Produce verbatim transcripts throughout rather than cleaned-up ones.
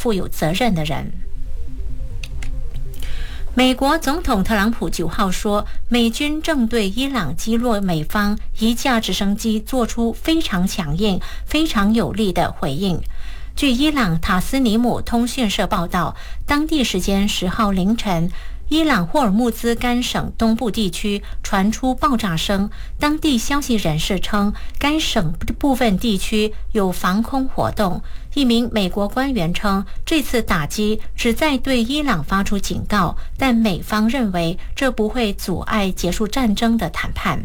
负有责任的人。美国总统特朗普九号说，美军正对伊朗击落美方一架直升机做出非常强硬、非常有力的回应。据伊朗塔斯尼姆通讯社报道，当地时间十号凌晨，伊朗霍尔木兹干省东部地区传出爆炸声，当地消息人士称，该省部分地区有防空活动。一名美国官员称，这次打击旨在对伊朗发出警告，但美方认为这不会阻碍结束战争的谈判。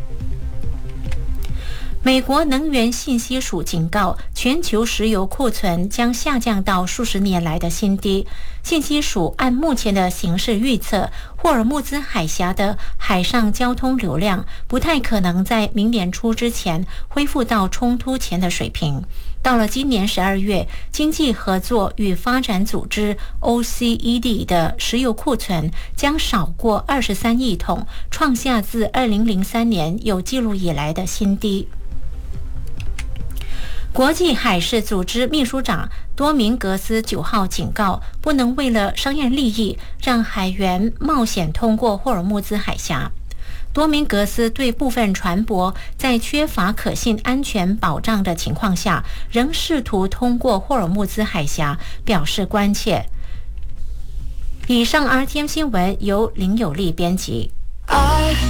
美国能源信息署警告，全球石油库存将下降到数十年来的新低。信息署按目前的形势预测，霍尔木兹海峡的海上交通流量不太可能在明年初之前恢复到冲突前的水平。到了今年十二月，经济合作与发展组织 O C E D 的石油库存将少过二十三亿桶，创下自二零零三年有记录以来的新低。国际海事组织秘书长多明格斯九号警告，不能为了商业利益让海员冒险通过霍尔木兹海峡。多明格斯对部分船舶在缺乏可信安全保障的情况下，仍试图通过霍尔木兹海峡表示关切。以上 R T M 新闻由林有利编辑。